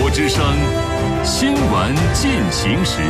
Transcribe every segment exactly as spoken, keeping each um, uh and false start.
之声新闻进行时。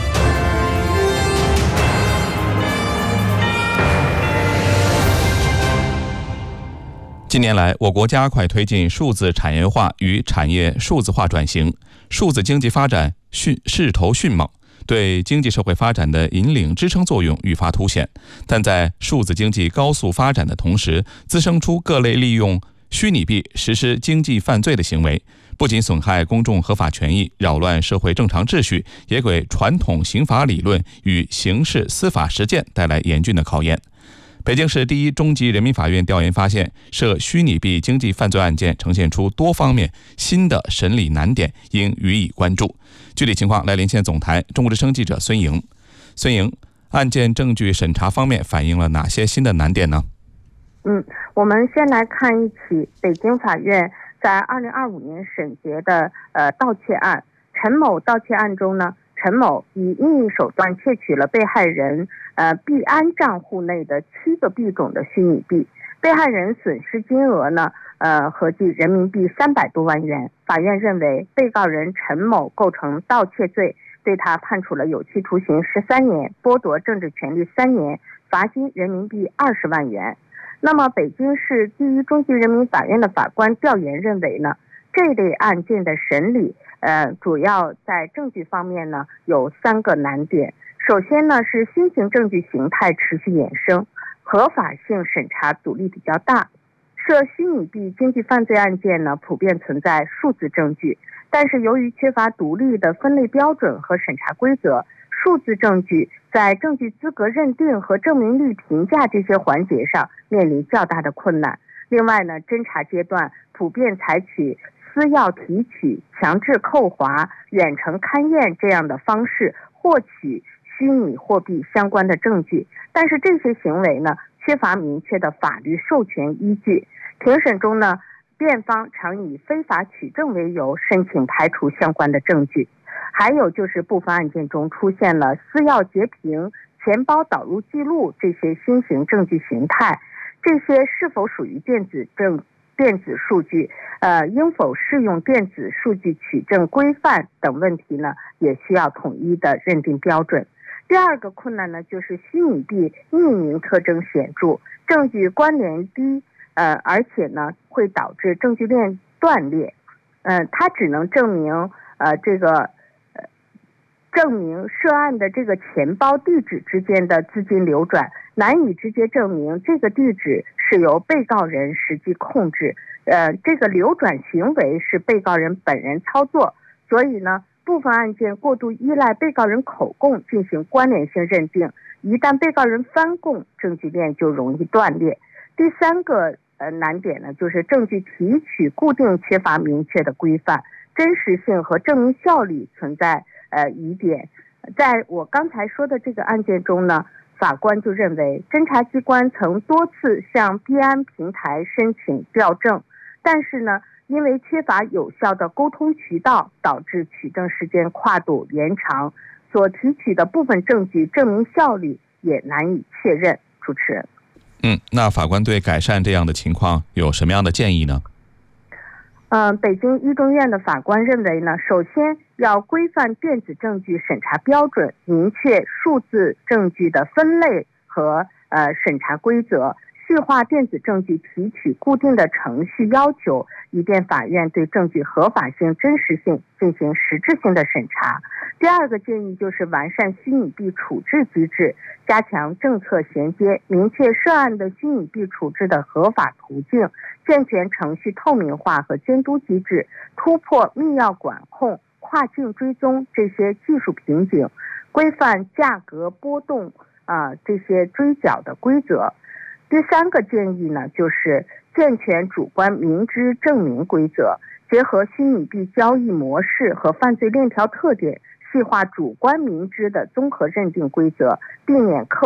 近年来，我国加快推进数字产业化与产业数字化转型，数字经济发展迅势头迅猛，对经济社会发展的引领支撑作用愈发凸显。但在数字经济高速发展的同时，滋生出各类利用虚拟币实施经济犯罪的行为，不仅损害公众合法权益，扰乱社会正常秩序，也给传统刑法理论与刑事司法实践带来严峻的考验。北京市第一中级人民法院调研发现，涉虚拟币经济犯罪案件呈现出多方面新的审理难点，应予以关注。具体情况来连线总台中国之声记者孙莹。孙莹，案件证据审查方面反映了哪些新的难点呢？ 嗯，我们先来看一起北京法院在二零二五年审结的呃盗窃案。陈某盗窃案中呢，陈某以秘密手段窃取了被害人呃币安账户内的七个币种的虚拟币，被害人损失金额呢呃合计人民币三百多万元。法院认为被告人陈某构成盗窃罪，对他判处了有期徒刑十三年，剥夺政治权利三年，罚金人民币二十万元。那么北京市第一中级人民法院的法官调研认为呢，这类案件的审理呃，主要在证据方面呢有三个难点。首先呢是新型证据形态持续衍生，合法性审查阻力比较大。涉虚拟币经济犯罪案件呢普遍存在数字证据，但是由于缺乏独立的分类标准和审查规则，数字证据在证据资格认定和证明力评价这些环节上面临较大的困难。另外呢，侦查阶段普遍采取私钥提取、强制扣划、远程勘验这样的方式获取虚拟货币相关的证据，但是这些行为呢缺乏明确的法律授权依据。庭审中呢，辩方常以非法取证为由申请排除相关的证据。还有就是部分案件中出现了私钥截屏、钱包导入记录这些新型证据形态，这些是否属于电子证电子数据，呃，应否适用电子数据取证规范等问题呢，也需要统一的认定标准。第二个困难呢，就是虚拟币匿名特征显著，证据关联低，呃，而且呢会导致证据链断裂。呃，它只能证明呃这个呃证明涉案的这个钱包地址之间的资金流转，难以直接证明这个地址是由被告人实际控制，呃，这个流转行为是被告人本人操作。所以呢，部分案件过度依赖被告人口供进行关联性认定，一旦被告人翻供，证据链就容易断裂。第三个呃难点呢，就是证据提取固定缺乏明确的规范，真实性和证明效率存在呃疑点。在我刚才说的这个案件中呢，法官就认为侦查机关曾多次向币安平台申请调证，但是呢因为缺乏有效的沟通渠道，导致取证时间跨度延长，所提取的部分证据证明效率也难以确认。主持人。 嗯，那法官对改善这样的情况有什么样的建议呢？ 呃，北京一中院的法官认为呢，首先要规范电子证据审查标准，明确数字证据的分类和呃审查规则，细化电子证据提取固定的程序要求，以便法院对证据合法性、真实性进行实质性的审查。第二个建议就是完善虚拟币处置机制，加强政策衔接，明确涉案的虚拟币处置的合法途径，健全程序透明化和监督机制，突破密钥管控、跨境追踪这些技术瓶颈，规范价格波动啊、呃、这些追缴的规则。第三个建议呢，就是健全主观明知证明规则，结合虚拟币交易模式和犯罪链条特点，细化主观明知的综合认定规则，避免客